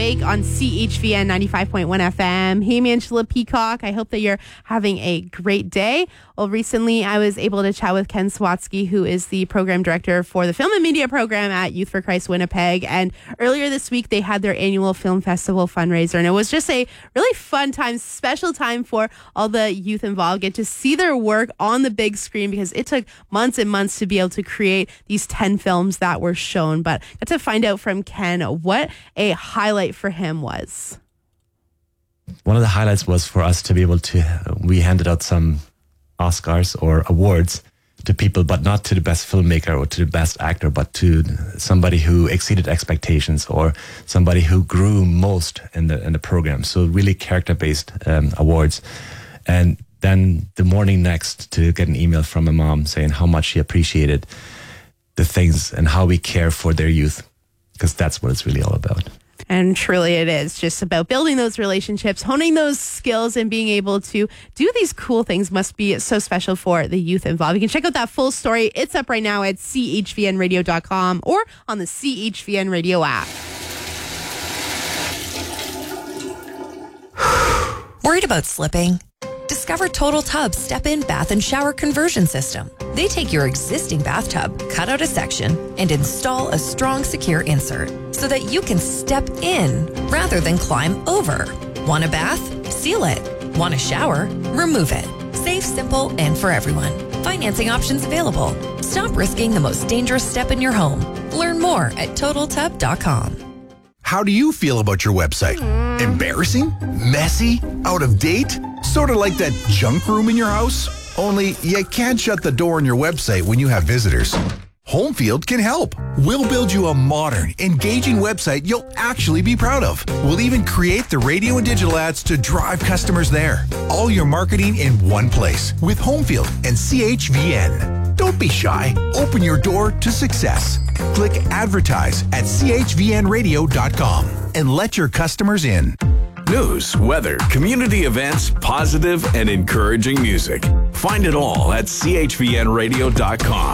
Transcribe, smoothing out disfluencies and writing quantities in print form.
Awake on CHVN 95.1 FM. Hey, I'm Angela Peacock. I hope that you're having a great day. Well, recently I was able to chat with Ken Swatsky, who is the program director for the Film and Media program at Youth for Christ Winnipeg. And earlier this week, they had their annual film festival fundraiser. And it was just a really fun time, special time for all the youth involved. Get to see their work on the big screen because it took months and months to be able to create these 10 films that were shown. But got to find out from Ken what a highlight for him was. One of the highlights was for us to be able to, we handed out some Oscars or awards to people, but not to the best filmmaker or to the best actor, but to somebody who exceeded expectations or somebody who grew most in the program. So really character-based awards. And then the morning next to get an email from a mom saying how much she appreciated the things and how we care for their youth, because that's what it's really all about. And truly it is just about building those relationships, honing those skills, and being able to do these cool things must be so special for the youth involved. You can check out that full story. It's up right now at chvnradio.com or on the CHVN Radio app. Worried about slipping? Discover Total Tub's step-in bath and shower conversion system. They take your existing bathtub, cut out a section, and install a strong, secure insert so that you can step in rather than climb over. Want a bath? Seal it. Want a shower? Remove it. Safe, simple, and for everyone. Financing options available. Stop risking the most dangerous step in your home. Learn more at TotalTub.com. How do you feel about your website? Embarrassing? Messy? Out of date? Sort of like that junk room in your house? Only you can't shut the door on your website when you have visitors. Homefield can help. We'll build you a modern, engaging website you'll actually be proud of. We'll even create the radio and digital ads to drive customers there. All your marketing in one place with Homefield and CHVN. Don't be shy. Open your door to success. Click advertise at chvnradio.com and let your customers in. News, weather, community events, positive and encouraging music. Find it all at chvnradio.com.